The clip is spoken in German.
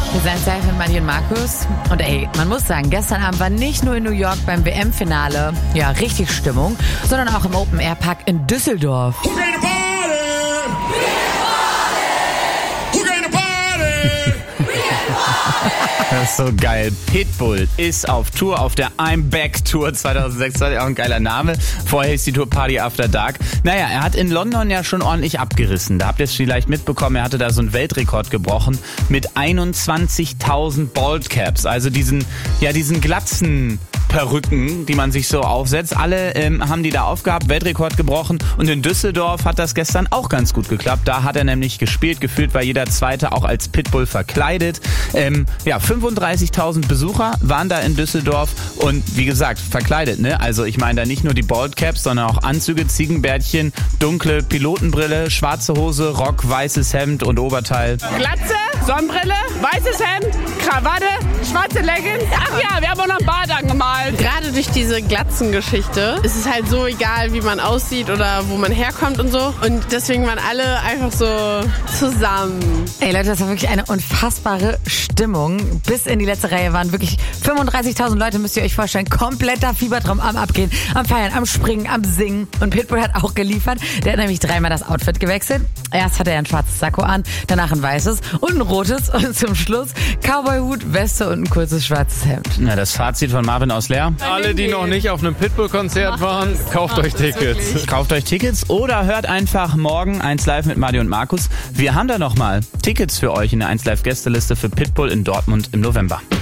Wir sind live mit Maddie und Markus. Und ey, man muss sagen, gestern Abend war nicht nur in New York beim WM-Finale, ja, richtig Stimmung, sondern auch im Open-Air-Park in Düsseldorf. Das ist so geil. Pitbull ist auf Tour, auf der I'm Back Tour 2026, auch ein geiler Name. Vorher hieß die Tour Party After Dark. Naja, er hat in London ja schon ordentlich abgerissen. Da habt ihr es vielleicht mitbekommen, er hatte da so einen Weltrekord gebrochen mit 21.000 Bald Caps, also diesen glatzen Perücken, die man sich so aufsetzt. Alle haben die da aufgehabt, Weltrekord gebrochen, und in Düsseldorf hat das gestern auch ganz gut geklappt. Da hat er nämlich gespielt, gefühlt war jeder Zweite auch als Pitbull verkleidet. 35.000 Besucher waren da in Düsseldorf und wie gesagt, verkleidet, ne? Also ich meine da nicht nur die Bald Caps, sondern auch Anzüge, Ziegenbärtchen, dunkle Pilotenbrille, schwarze Hose, Rock, weißes Hemd und Oberteil. Glatze, Sonnenbrille, weißes Hemd, Krawatte, schwarze Leggings. Ach ja, wir haben auch noch einen Bart angemalt. Gerade durch diese Glatzengeschichte ist es halt so egal, wie man aussieht oder wo man herkommt und so. Und deswegen waren alle einfach so zusammen. Ey Leute, das war wirklich eine unfassbare Stimmung. Bis in die letzte Reihe waren wirklich 35.000 Leute, müsst ihr euch vorstellen. Kompletter Fiebertraum am Abgehen, am Feiern, am Springen, am Singen. Und Pitbull hat auch geliefert. Der hat nämlich 3-mal das Outfit gewechselt. Erst hatte er ein schwarzes Sakko an, danach ein weißes und ein rotes. Und zum Schluss Cowboyhut, Weste und ein kurzes schwarzes Hemd. Na, das Fazit von Marvin aus Leer. Alle, die noch nicht auf einem Pitbull-Konzert waren, kauft euch Tickets. Kauft euch Tickets oder hört einfach morgen 1 Live mit Maddie und Markus. Wir haben da nochmal Tickets für euch in der 1 Live Gästeliste für Pitbull in Dortmund im November.